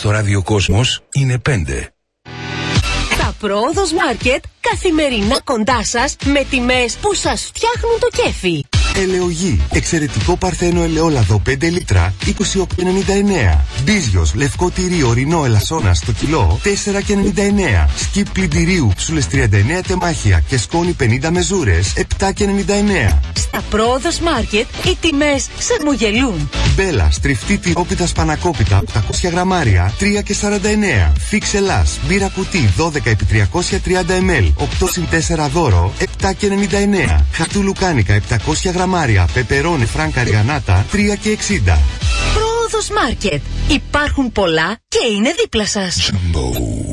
στο ραδιοκόσμος είναι 5. Τα Πρόοδος Μάρκετ καθημερινά κοντά σας με τιμές που σας φτιάχνουν το κέφι. Ελαιογή. Εξαιρετικό παρθένο ελαιόλαδο 5 λίτρα 28,99. Μπίζιος λευκό τυρί ορεινό ελασσόνα στο κιλό 4,99. Σκιπ πλυντηρίου ψούλες 39 τεμάχια και σκόνη 50 μεζούρες 7,99. Στα Πρόοδος Μάρκετ οι τιμές ξεμουγελούν. Μπέλα στριφτή τυρόπιτα σπανακόπιτα 800 γραμμάρια 3,49. Φίξ Ελλάς μπύρα κουτί 12x330 ml 8 συν 4 δώρο 7,99. Χαρτού λουκάνικα 700 γραμμάρια πεπερώνε φράνκα ριανάτα 3,60. Πρόοδος Μάρκετ. Υπάρχουν πολλά και είναι δίπλα σας. Jumbo.